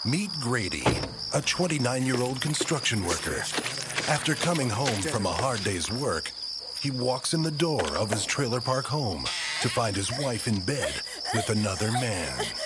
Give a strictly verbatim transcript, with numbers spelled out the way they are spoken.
Meet Grady, a twenty-nine-year-old construction worker. After coming home from a hard day's work, he walks in the door of his trailer park home to find his wife in bed with another man.